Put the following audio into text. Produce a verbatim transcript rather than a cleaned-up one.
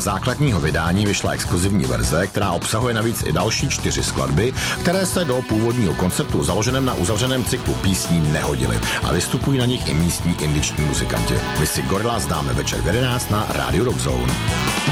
základního vydání vyšla exkluzivní verze, která obsahuje navíc i další čtyři skladby, které se do původního konceptu založeném na uzavřeném cyklu písní nehodily a vystupují na nich i místní indiční muzikanti. My si Gorillaz dáme večer v jedenáct na Rádiu Rock Zone.